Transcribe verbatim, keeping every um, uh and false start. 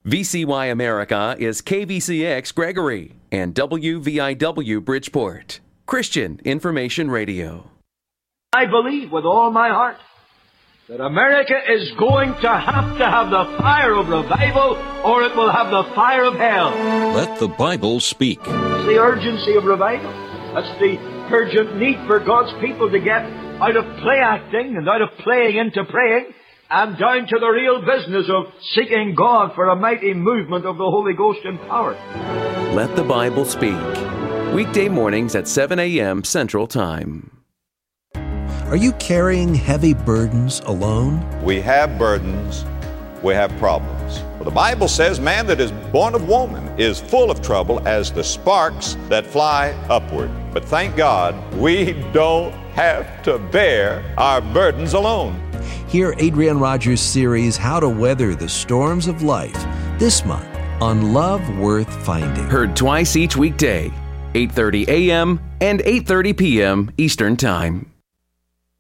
V C Y America is K V C X Gregory and W V I W Bridgeport. Christian Information Radio. I believe with all my heart that America is going to have to have the fire of revival, or it will have the fire of hell. Let the Bible speak. It's the urgency of revival. That's the urgent need for God's people to get out of play acting and out of playing into praying and down to the real business of seeking God for a mighty movement of the Holy Ghost in power. Let the Bible speak. Weekday mornings at seven a.m. Central Time. Are you carrying heavy burdens alone? We have burdens, we have problems. Well, the Bible says man that is born of woman is full of trouble as the sparks that fly upward. But thank God, we don't have to bear our burdens alone. Hear Adrian Rogers' series, How to Weather the Storms of Life, this month on Love Worth Finding. Heard twice each weekday, eight thirty a.m. and eight thirty p.m. Eastern Time.